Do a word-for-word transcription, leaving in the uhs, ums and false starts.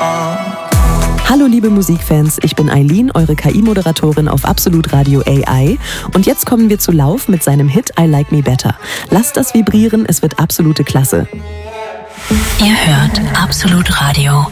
Hallo liebe Musikfans, ich bin Eileen, eure K I-Moderatorin auf Absolut Radio A I und jetzt kommen wir zu Lauf mit seinem Hit I Like Me Better. Lasst das vibrieren, es wird absolute Klasse. Ihr hört Absolut Radio.